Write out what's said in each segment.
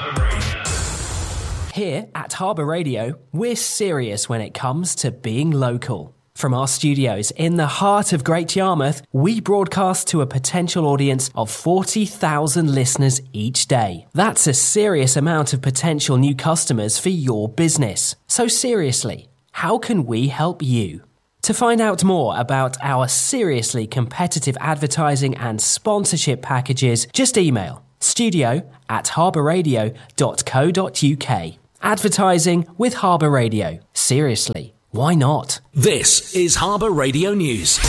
Here at Harbour Radio, we're serious when it comes to being local. From our studios in the heart of Great Yarmouth, we broadcast to a potential audience of 40,000 listeners each day. That's a serious amount of potential new customers for your business. So seriously, how can we help you? To find out more about our seriously competitive advertising and sponsorship packages, just email studio@harbourradio.co.uk. Advertising with Harbour Radio. Seriously, why not? This is Harbour Radio News.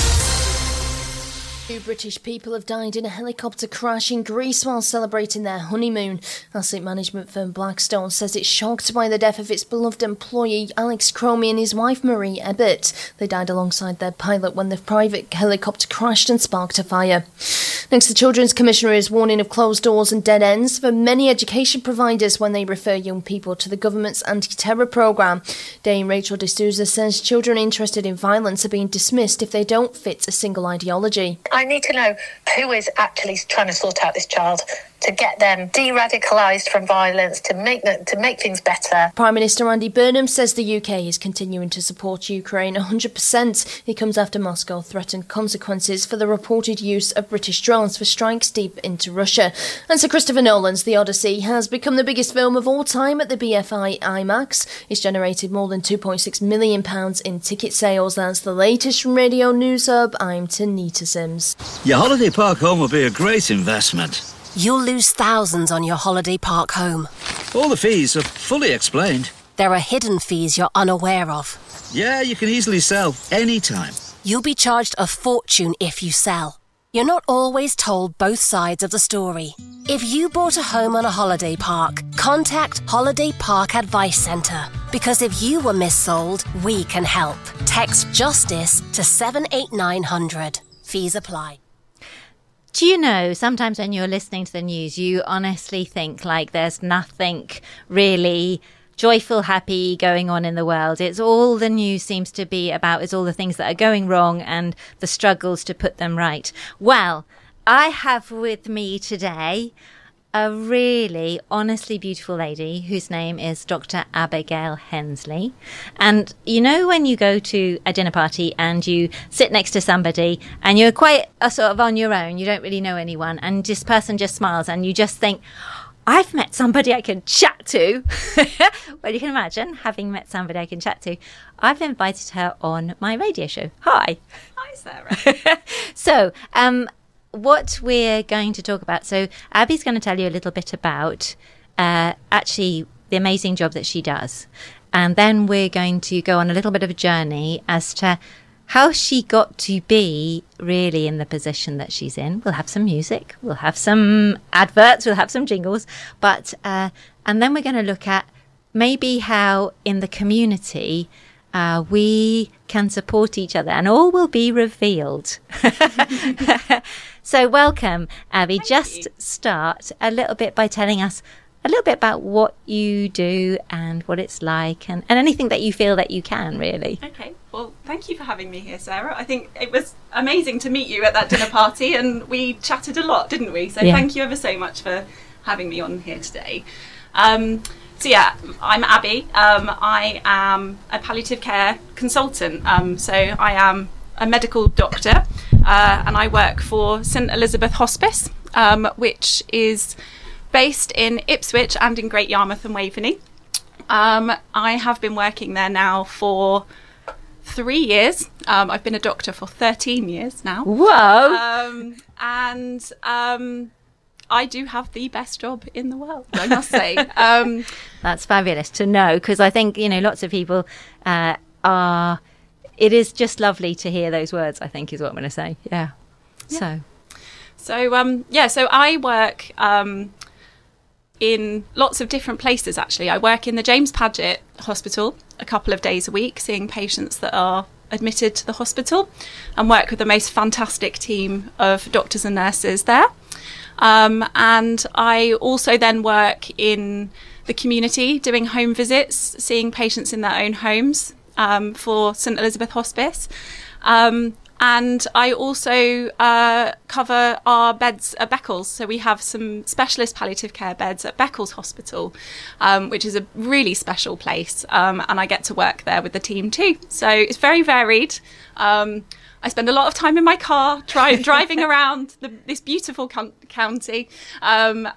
2 British people have died in a helicopter crash in Greece while celebrating their honeymoon. Asset management firm Blackstone says it's shocked by the death of its beloved employee Alex Cromie and his wife Marie Ebbett. They died alongside their pilot when the private helicopter crashed and sparked a fire. Next, the Children's Commissioner is warning of closed doors and dead ends for many education providers when they refer young people to the government's anti-terror programme. Dame Rachel D'Souza says children interested in violence are being dismissed if they don't fit a single ideology. I need to know who is actually trying to sort out this child to get them de-radicalised from violence, to make things better. Prime Minister Andy Burnham says the UK is continuing to support Ukraine 100%. He comes after Moscow threatened consequences for the reported use of British drones for strikes deep into Russia. And Sir Christopher Nolan's The Odyssey has become the biggest film of all time at the BFI IMAX. It's generated more than £2.6 million in ticket sales. That's the latest from Radio News Hub. I'm Tanita Sims. Your holiday park home will be a great investment. You'll lose thousands on your holiday park home. All the fees are fully explained. There are hidden fees you're unaware of. Yeah, you can easily sell anytime. You'll be charged a fortune if you sell. You're not always told both sides of the story. If you bought a home on a holiday park, contact Holiday Park Advice Centre. Because if you were missold, we can help. Text JUSTICE to 78900. Fees apply. Do you know, sometimes when you're listening to the news, you honestly think like there's nothing really joyful, happy going on in the world. It's all the news seems to be about is all the things that are going wrong and the struggles to put them right. Well, I have with me today a really honestly beautiful lady whose name is Dr. Abigail Hensley. And you know when you go to a dinner party and you sit next to somebody and you're quite sort of on your own, you don't really know anyone, and this person just smiles and you just think, I've met somebody I can chat to. Well, you can imagine having met somebody I can chat to. I've invited her on my radio show. Hi. Hi, Sarah. So, what we're going to talk about. So Abby's going to tell you a little bit about actually the amazing job that she does. And then we're going to go on a little bit of a journey as to how she got to be really in the position that she's in. We'll have some music, we'll have some adverts, we'll have some jingles. But and then we're going to look at maybe how in the community we can support each other, and all will be revealed. So welcome, Abby. Just start a little bit by telling us a little bit about what you do and what it's like, and anything that you feel that you can, really. Okay, well, thank you for having me here, Sarah. I think it was amazing to meet you at that dinner party, and we chatted a lot, didn't we? So Thank you ever so much for having me on here today. So yeah, I'm Abby. I am a palliative care consultant. So I am a medical doctor, and I work for St Elizabeth Hospice, which is based in Ipswich and in Great Yarmouth and Waveney. I have been working there now for 3 years. I've been a doctor for 13 years now. Whoa! And I do have the best job in the world, I must say. That's fabulous to know, because I think, you know, lots of people are... It is just lovely to hear those words, I think, is what I'm going to say. Yeah. So I work in lots of different places, actually. I work in the James Paget Hospital a couple of days a week, seeing patients that are admitted to the hospital, and work with the most fantastic team of doctors and nurses there. And I also then work in the community doing home visits, seeing patients in their own homes for St Elizabeth Hospice. And I also cover our beds at Beccles. So we have some specialist palliative care beds at Beccles Hospital, which is a really special place. And I get to work there with the team too. So it's very varied. I spend a lot of time in my car driving around this beautiful county, and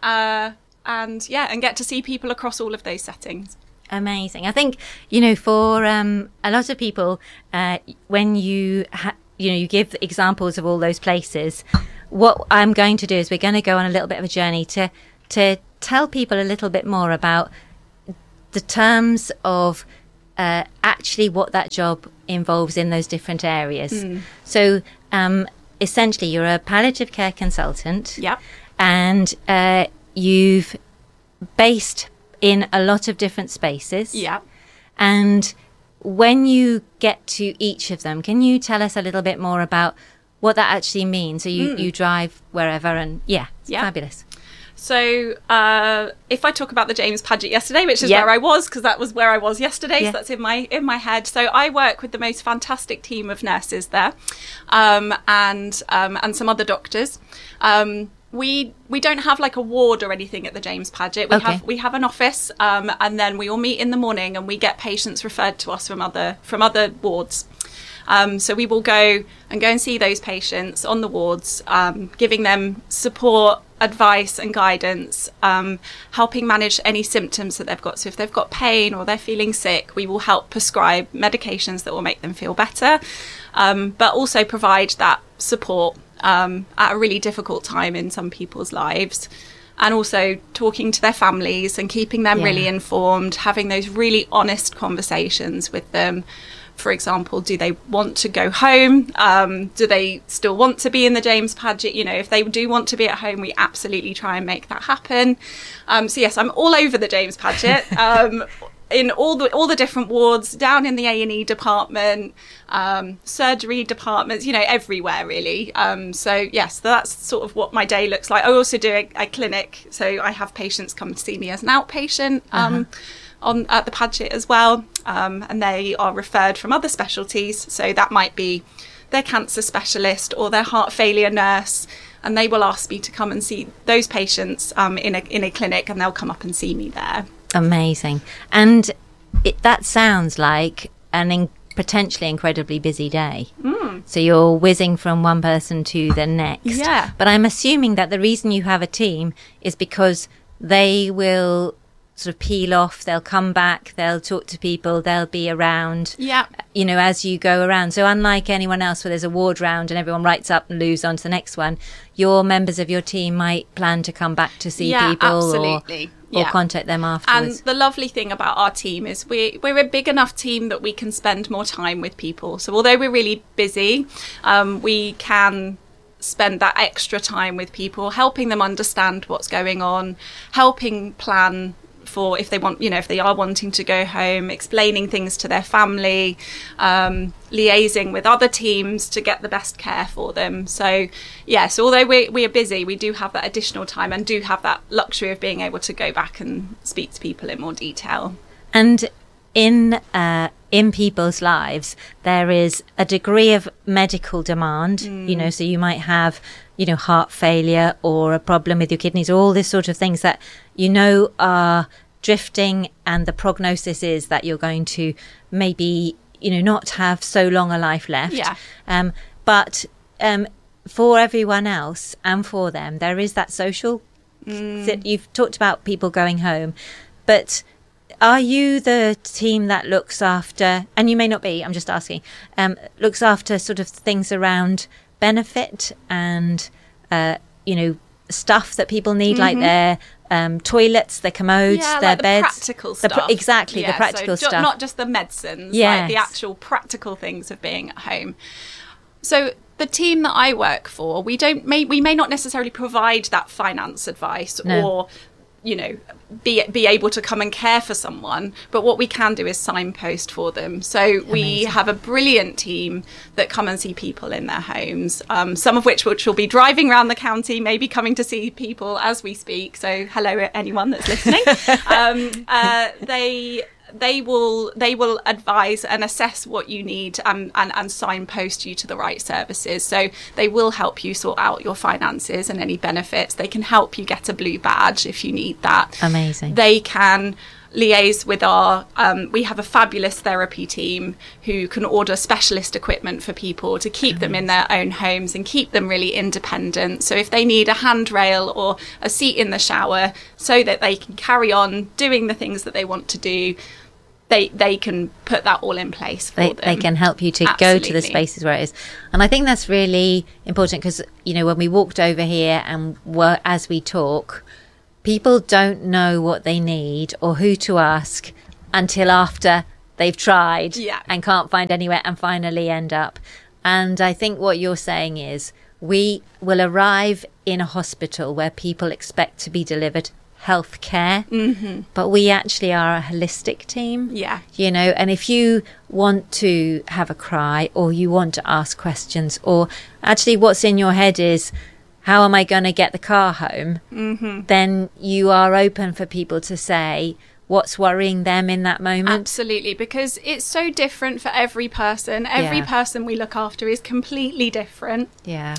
get to see people across all of those settings. Amazing. I think, for a lot of people, when you you give examples of all those places, what I'm going to do is we're going to go on a little bit of a journey to tell people a little bit more about the terms of actually what that job involves in those different areas. So essentially you're a palliative care consultant. Yep. And you've based in a lot of different spaces. Yeah. And when you get to each of them, can you tell us a little bit more about what that actually means? So you drive wherever, and fabulous. So if I talk about the James Paget yesterday, which is where I was, because that was where I was yesterday, so that's in my head. So I work with the most fantastic team of nurses there, and some other doctors. We don't have like a ward or anything at the James Paget. We have an office, and then we all meet in the morning, and we get patients referred to us from other wards. So we will go and see those patients on the wards, giving them support, advice and guidance, helping manage any symptoms that they've got. So if they've got pain or they're feeling sick, we will help prescribe medications that will make them feel better, but also provide that support at a really difficult time in some people's lives. And also talking to their families and keeping them really informed, having those really honest conversations with them. For example, do they want to go home? Do they still want to be in the James Paget? If they do want to be at home, we absolutely try and make that happen. So yes, I'm all over the James Paget, in all the different wards, down in the A&E department, surgery departments, everywhere really. So yes, that's sort of what my day looks like. I also do a clinic, so I have patients come to see me as an outpatient. At the Paget as well, and they are referred from other specialties, so that might be their cancer specialist or their heart failure nurse, and they will ask me to come and see those patients in a clinic, and they'll come up and see me there. Amazing. And that sounds like potentially incredibly busy day. So you're whizzing from one person to the next. Yeah. But I'm assuming that the reason you have a team is because they will sort of peel off, they'll come back, they'll talk to people, they'll be around, as you go around. So unlike anyone else where there's a ward round and everyone writes up and moves on to the next one, your members of your team might plan to come back to see people or contact them afterwards. And the lovely thing about our team is we're a big enough team that we can spend more time with people. So although we're really busy, we can spend that extra time with people, helping them understand what's going on, helping plan for if they want, if they are wanting to go home, explaining things to their family, liaising with other teams to get the best care for them. So yes, although we are busy, we do have that additional time and do have that luxury of being able to go back and speak to people in more detail. And in people's lives, there is a degree of medical demand, so you might have, heart failure or a problem with your kidneys, or all this sort of things that, are drifting, and the prognosis is that you're going to maybe, not have so long a life left. Yeah. But for everyone else and for them, there is that social, you've talked about people going home, but are you the team that looks after, and you may not be, I'm just asking, looks after sort of things around benefit and, stuff that people need, like their toilets, their commodes, their like beds? Practical stuff. The practical stuff. Not just the medicines, like the actual practical things of being at home. So the team that I work for, we may not necessarily provide that finance advice or be able to come and care for someone, but what we can do is signpost for them. So we have a brilliant team that come and see people in their homes, some of which will be driving around the county, maybe coming to see they will advise and assess what you need and signpost you to the right services. So they will help you sort out your finances and any benefits. They can help you get a blue badge if you need that. Amazing. They can liaise with our we have a fabulous therapy team who can order specialist equipment for people to keep them in their own homes and keep them really independent. So if they need a handrail or a seat in the shower so that they can carry on doing the things that they want to do, they can put that all in place for them. They can help you to go to the spaces where it is. And I think that's really important because, you know, when we walked over here and as we talk, people don't know what they need or who to ask until after they've tried and can't find anywhere and finally end up. And I think what you're saying is we will arrive in a hospital where people expect to be delivered health care, but we actually are a holistic team. Yeah. You know, and if you want to have a cry or you want to ask questions or actually what's in your head is, how am I going to get the car home? Then you are open for people to say what's worrying them in that moment. Absolutely, because it's so different for every person. Every person we look after is completely different. Yeah.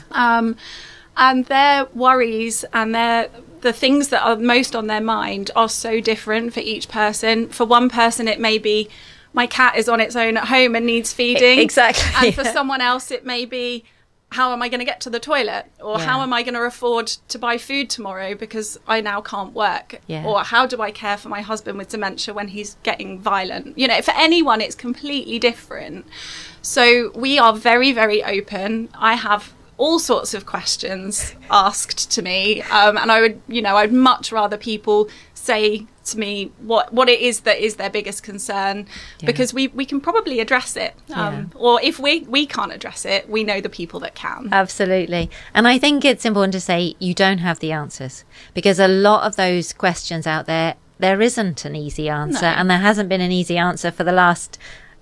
And their worries and the things that are most on their mind are so different for each person. For one person, it may be, my cat is on its own at home and needs feeding. Exactly. And for someone else, it may be, how am I going to get to the toilet? Or how am I going to afford to buy food tomorrow because I now can't work? Or how do I care for my husband with dementia when he's getting violent? You know, for anyone, it's completely different. So we are very, very open. I have all sorts of questions asked to me. And I'd much rather people say to me what it is that is their biggest concern, because we can probably address it. Or if we can't address it, we know the people that can. Absolutely. And I think it's important to say you don't have the answers, because a lot of those questions out there isn't an easy answer. And there hasn't been an easy answer for the last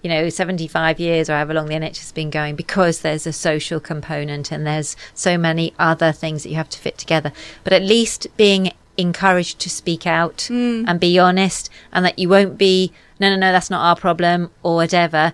75 years or however long the NHS has been going, because there's a social component and there's so many other things that you have to fit together. But at least being encouraged to speak out and be honest, and that you won't be no, that's not our problem or whatever.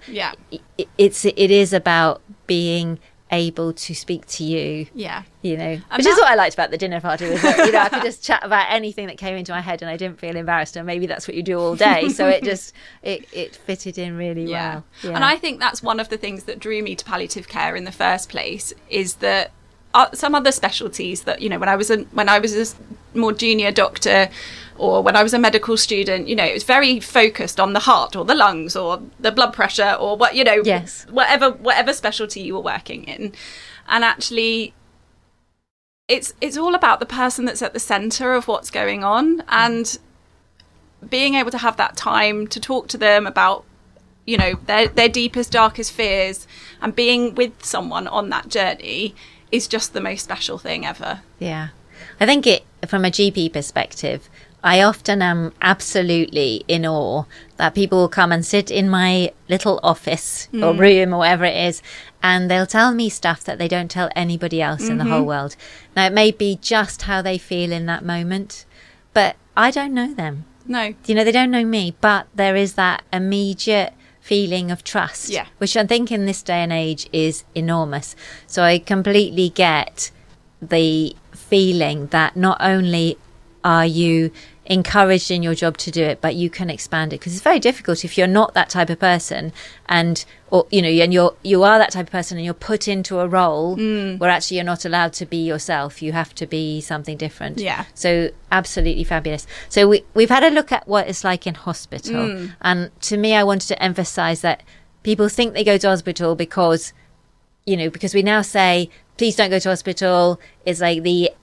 It is about being able to speak to you, which is what I liked about the dinner party, was that, I could just chat about anything that came into my head and I didn't feel embarrassed, and maybe that's what you do all day, so it fitted in really well. And I think that's one of the things that drew me to palliative care in the first place, is that some other specialties that, when I was a more junior doctor, or when I was a medical student, it was very focused on the heart or the lungs or the blood pressure or whatever specialty you were working in. And actually, it's all about the person that's at the centre of what's going on, and being able to have that time to talk to them about, their deepest, darkest fears, and being with someone on that journey is just the most special thing ever. Yeah. I think from a GP perspective, I often am absolutely in awe that people will come and sit in my little office or room or whatever it is, and they'll tell me stuff that they don't tell anybody else in the whole world. Now, it may be just how they feel in that moment, but I don't know them. No. They don't know me, but there is that immediate feeling of trust, which I think in this day and age is enormous. So I completely get the feeling that not only are you encouraged in your job to do it, but you can expand it, because it's very difficult if you're not that type of person, and you are that type of person and you're put into a role where actually you're not allowed to be yourself. You have to be something different. So absolutely fabulous. So we've had a look at what it's like in hospital, and to me, I wanted to emphasize that people think they go to hospital because we now say, please don't go to hospital. It's like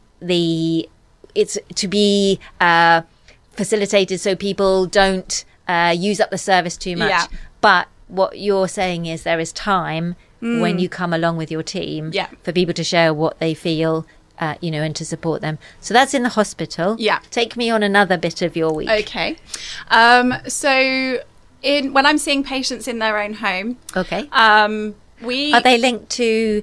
it's to be facilitated so people don't use up the service too much. But what you're saying is there is time when you come along with your team for people to share what they feel, and to support them. So that's in the hospital. Take me on another bit of your week. Okay. So when I'm seeing patients in their own home, are they linked to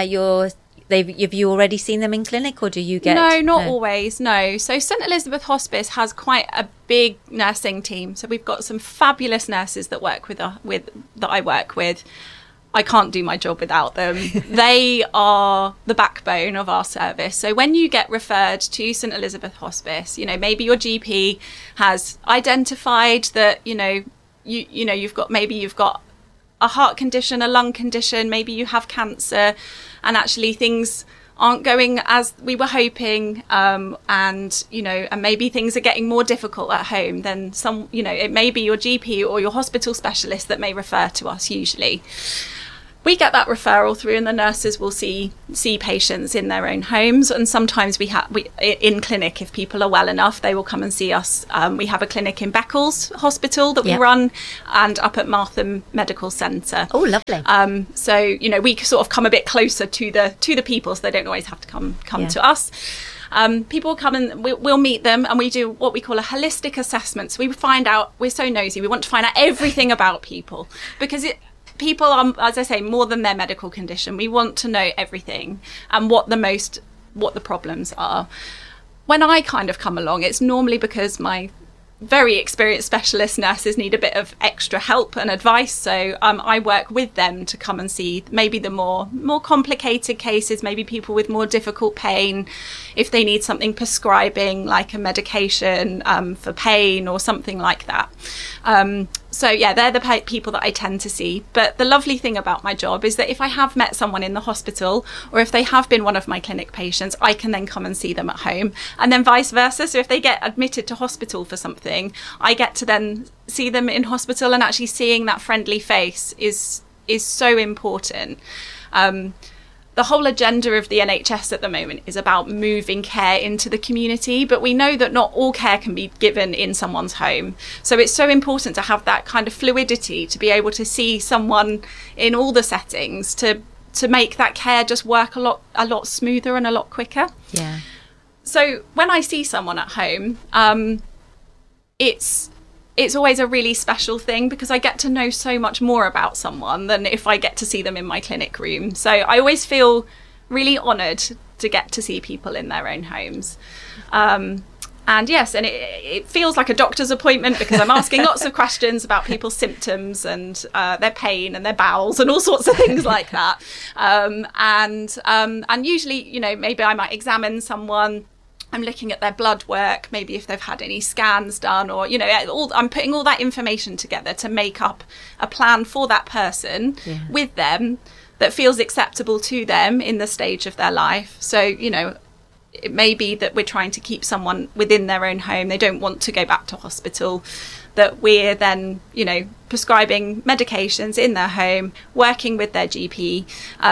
have you already seen them in clinic, or do you get... No, not always, no. So St Elizabeth Hospice has quite a big nursing team. So we've got some fabulous nurses that work that I work with. I can't do my job without them. They are the backbone of our service. So when you get referred to St Elizabeth Hospice, maybe your GP has identified that, you've got a heart condition, a lung condition, maybe you have cancer, and actually things aren't going as we were hoping, and maybe things are getting more difficult at home, then it may be your GP or your hospital specialist that may refer to us usually. We get that referral through, and the nurses will see patients in their own homes, and sometimes we in clinic, if people are well enough, they will come and see us. We have a clinic in Beccles Hospital that we run, and up at Martham Medical Centre. Oh, lovely. So we sort of come a bit closer to the people, so they don't always have to come to us. People come and we'll meet them, and we do what we call a holistic assessment. So we find out, we're so nosy, we want to find out everything about people, because people are, as I say, more than their medical condition. We want to know everything and what the problems are. When I kind of come along, it's normally because my very experienced specialist nurses need a bit of extra help and advice. So I work with them to come and see maybe the more complicated cases, maybe people with more difficult pain, if they need something prescribing, like a medication for pain or something like that. So yeah, they're the people that I tend to see. But the lovely thing about my job is that if I have met someone in the hospital, or if they have been one of my clinic patients, I can then come and see them at home, and then vice versa. So if they get admitted to hospital for something, I get to then see them in hospital, and actually seeing that friendly face is so important. The whole agenda of the NHS at the moment is about moving care into the community, but we know that not all care can be given in someone's home. So it's so important to have that kind of fluidity, to be able to see someone in all the settings, to make that care just work a lot smoother and a lot quicker. Yeah. So when I see someone at home, it's always a really special thing, because I get to know so much more about someone than if I get to see them in my clinic room. So I always feel really honoured to get to see people in their own homes. And yes, and it feels like a doctor's appointment, because I'm asking lots of questions about people's symptoms and their pain and their bowels and all sorts of things like that. And usually, maybe I might examine someone. I'm looking at their blood work, maybe if they've had any scans done, or, I'm putting all that information together to make up a plan for that person with them that feels acceptable to them in the stage of their life. So, it may be that we're trying to keep someone within their own home. They don't want to go back to hospital, that we're then, prescribing medications in their home, working with their GP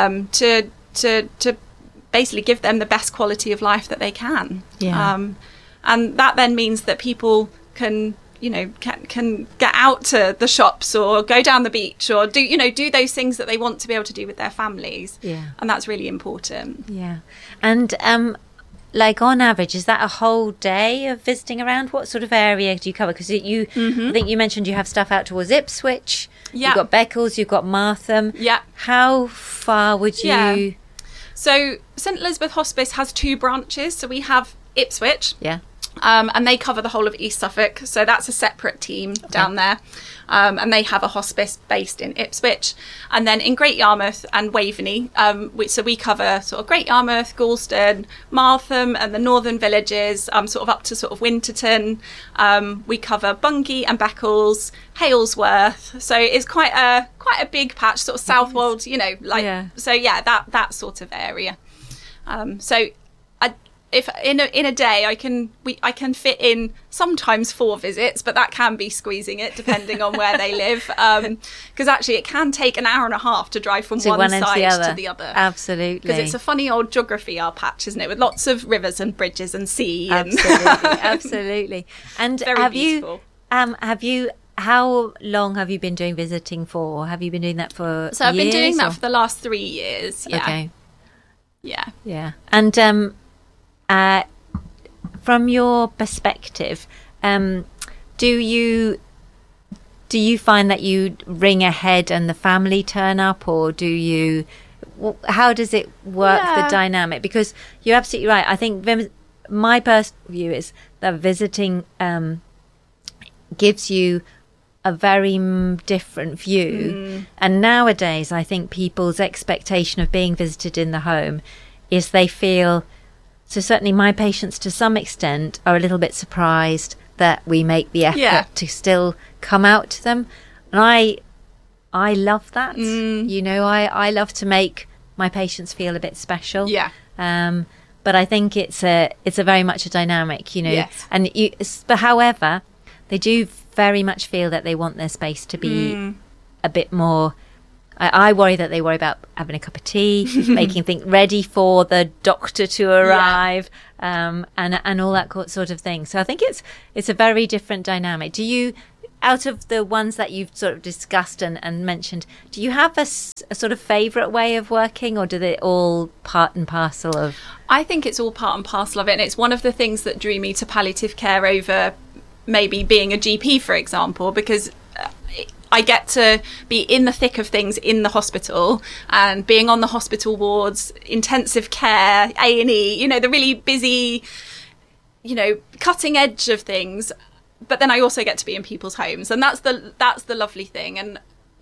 to basically give them the best quality of life that they can. And that then means that people can get out to the shops or go down the beach or do those things that they want to be able to do with their families. And that's really important. And like on average, is that a whole day of visiting around? What sort of area do you cover? Because I think you mentioned you have stuff out towards Ipswich. You've got Beccles, you've got Martham. How far would you... So St Elizabeth Hospice has 2 branches. So we have Ipswich, and they cover the whole of East Suffolk. So that's a separate team down there, and they have a hospice based in Ipswich. And then in Great Yarmouth and Waveney, so we cover sort of Great Yarmouth, Galston, Martham, and the northern villages, sort of up to sort of Winterton. We cover Bungay and Beccles, Halesworth. So it's quite a big patch, sort of Southwold, so that sort of area. So if in a day I can fit in sometimes 4 visits, but that can be squeezing it depending on where they live, because actually it can take an hour and a half to drive from one side to the other. Absolutely, because it's a funny old geography, our patch, isn't it, with lots of rivers and bridges and sea. Absolutely. And very beautiful. How long have you been doing visiting for? Have you been doing that for So I've years, been doing that for the last 3 years. Okay. Yeah. And from your perspective, do you find that you ring ahead and the family turn up, or how does it work, the dynamic? Because you're absolutely right. I think my personal view is that visiting gives you a very different view. And nowadays, I think people's expectation of being visited in the home is they feel, so certainly my patients to some extent are a little bit surprised that we make the effort to still come out to them. And I love that. You know, I love to make my patients feel a bit special. Yeah. But I think it's a very much a dynamic, you know. Yes. And but however, they do very much feel that they want their space to be a bit more. I worry that they worry about having a cup of tea, making things ready for the doctor to arrive, and all that sort of thing. So I think it's a very different dynamic. Do you, out of the ones that you've sort of discussed and mentioned, do you have a sort of favourite way of working, or do they all part and parcel of? I think it's all part and parcel of it, and it's one of the things that drew me to palliative care over maybe being a GP, for example, because I get to be in the thick of things in the hospital, and being on the hospital wards, intensive care, A&E, you know, the really busy, you know, cutting edge of things. But then I also get to be in people's homes, and that's the lovely thing. And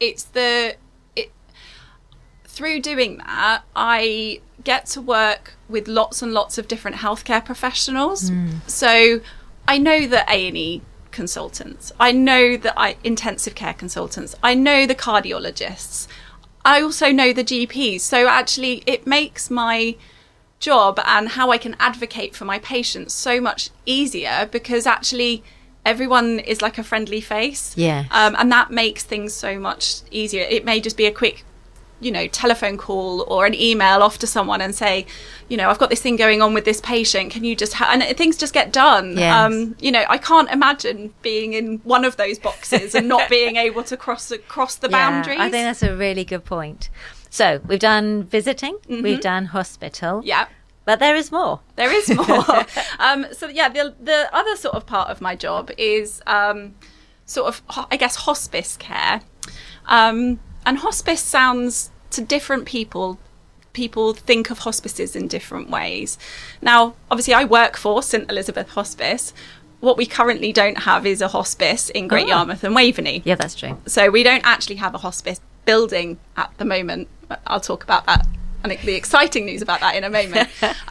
through doing that, I get to work with lots and lots of different healthcare professionals. So I know the A&E consultants, I know the intensive care consultants, I know the cardiologists, I also know the GPs. So actually it makes my job and how I can advocate for my patients so much easier, because actually everyone is like a friendly face. Yes. And that makes things so much easier. It may just be a quick, you know, telephone call or an email off to someone and say, you know, I've got this thing going on with this patient, can you just and things just get done. Yes. You know, I can't imagine being in one of those boxes and not being able to cross the boundaries. I think that's a really good point. So we've done visiting, we've done hospital. Yeah. But there is more. There is more. So yeah, the other sort of part of my job is sort of, I guess, hospice care. And hospice sounds, to different people think of hospices in different ways. Now, obviously, I work for St Elizabeth Hospice. What we currently don't have is a hospice in Great Yarmouth and Waveney. Yeah, that's true. So we don't actually have a hospice building at the moment. I'll talk about that and the exciting news about that in a moment.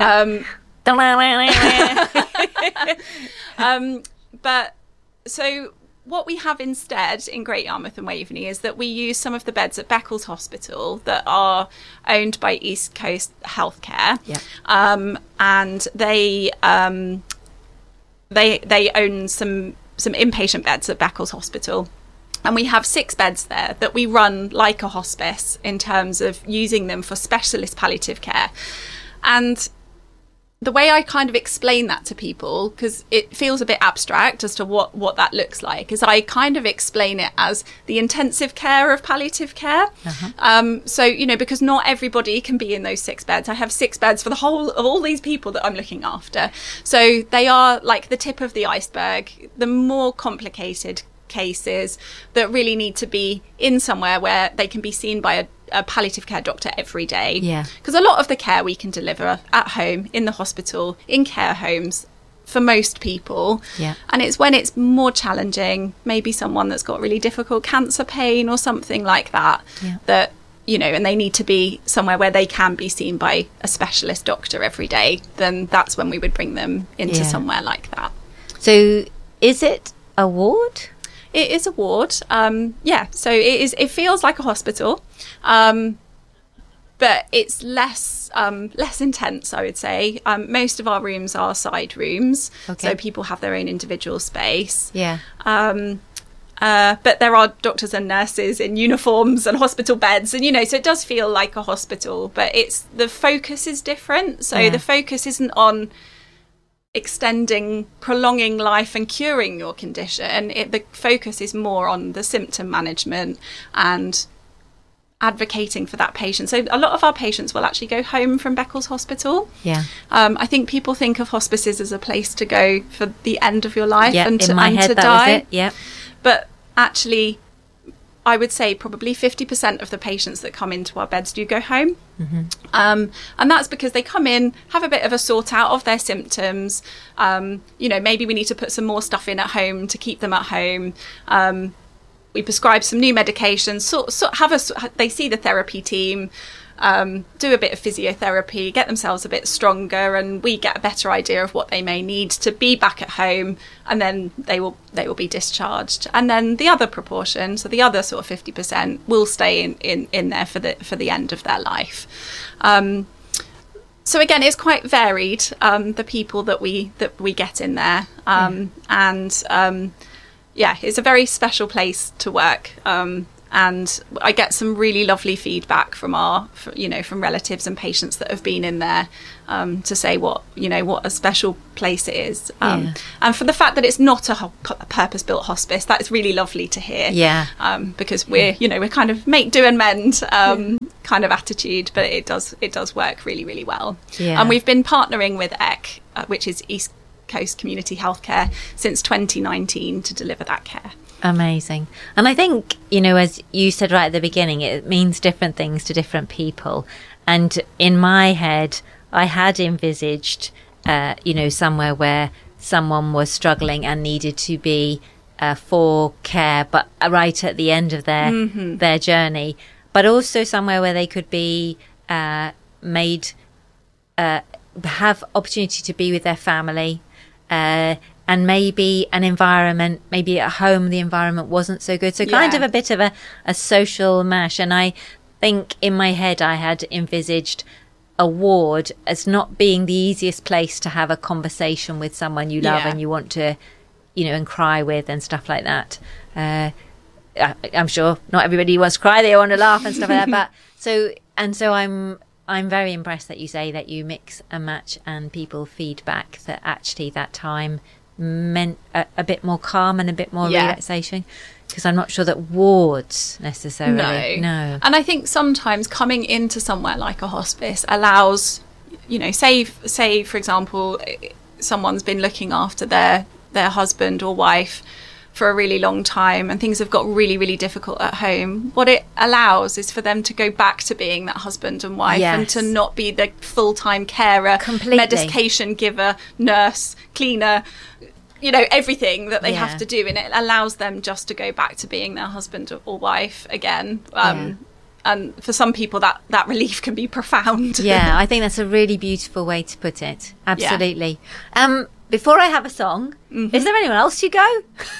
But so what we have instead in Great Yarmouth and Waveney is that we use some of the beds at Beccles Hospital that are owned by East Coast Healthcare. Yeah. And they own some inpatient beds at Beccles Hospital. And we have 6 beds there that we run like a hospice in terms of using them for specialist palliative care. And the way I kind of explain that to people, because it feels a bit abstract as to what that looks like, is I kind of explain it as the intensive care of palliative care. So, you know, because not everybody can be in those 6 beds. I have 6 beds for the whole of all these people that I'm looking after. So they are like the tip of the iceberg, the more complicated cases that really need to be in somewhere where they can be seen by a palliative care doctor every day. Yeah. Because a lot of the care we can deliver at home, in the hospital, in care homes for most people. Yeah. And it's when it's more challenging, maybe someone that's got really difficult cancer pain or something like that, that, you know, and they need to be somewhere where they can be seen by a specialist doctor every day, then that's when we would bring them into somewhere like that. So is it a ward? It is a ward, so it feels like a hospital, but it's less intense, I would say. Most of our rooms are side rooms, so people have their own individual space. Yeah. But there are doctors and nurses in uniforms and hospital beds, and, you know, so it does feel like a hospital, but the focus is different. So the focus isn't on prolonging life and curing your condition. The focus is more on the symptom management and advocating for that patient. So a lot of our patients will actually go home from Beccles Hospital. Yeah. I think people think of hospices as a place to go for the end of your life and to that die. was it. Yeah. But actually, I would say probably 50% of the patients that come into our beds do go home. And that's because they come in, have a bit of a sort out of their symptoms. Maybe we need to put some more stuff in at home to keep them at home. We prescribe some new medications, they see the therapy team, do a bit of physiotherapy, get themselves a bit stronger, and we get a better idea of what they may need to be back at home, and then they will be discharged. And then the other proportion, so the other sort of 50%, will stay in there for the end of their life. So again, it's quite varied, the people that we get in there, it's a very special place to work. And I get some really lovely feedback from relatives and patients that have been in there, to say what a special place it is. And for the fact that it's not a purpose-built hospice, that's really lovely to hear. Because we're kind of make do and mend kind of attitude, but it does work really, really well. And we've been partnering with EC, which is East Coast Community Healthcare, since 2019 to deliver that care. Amazing. And I think, as you said right at the beginning, it means different things to different people. And in my head, I had envisaged, somewhere where someone was struggling and needed to be for care, but right at the end of their journey, but also somewhere where they could be made, have opportunity to be with their family, and maybe an environment, maybe at home the environment wasn't so good. So kind of a bit of a social mash. And I think in my head I had envisaged a ward as not being the easiest place to have a conversation with someone you love and you want to, and cry with and stuff like that. I'm sure not everybody wants to cry, they want to laugh and stuff like that. But so I'm very impressed that you say that you mix and match and people feedback that actually that time meant a bit more calm and a bit more relaxation, because I'm not sure that wards necessarily. No. And I think sometimes coming into somewhere like a hospice allows, say for example, someone's been looking after their husband or wife for a really long time and things have got really, really difficult at home. What it allows is for them to go back to being that husband and wife and to not be the full-time carer, medication giver, nurse, cleaner, everything that they have to do. And it allows them just to go back to being their husband or wife again. And for some people that relief can be profound. I think that's a really beautiful way to put it. Absolutely. Before I have a song, is there anyone else you go?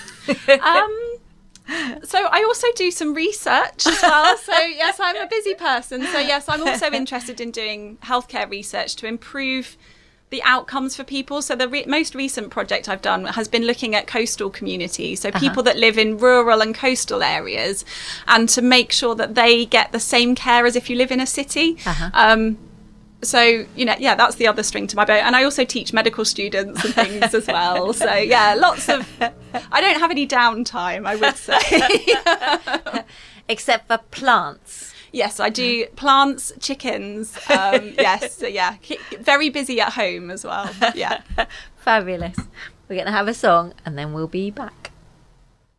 So I also do some research as well. So yes, I'm a busy person. So yes, I'm also interested in doing healthcare research to improve the outcomes for people. So the most recent project I've done has been looking at coastal communities, so people that live in rural and coastal areas, and to make sure that they get the same care as if you live in a city. So, that's the other string to my bow. And I also teach medical students and things as well. So, lots of... I don't have any downtime, I would say. Except for plants. Yes, I do plants, chickens. Yes, so very busy at home as well. Yeah. Fabulous. We're going to have a song and then we'll be back.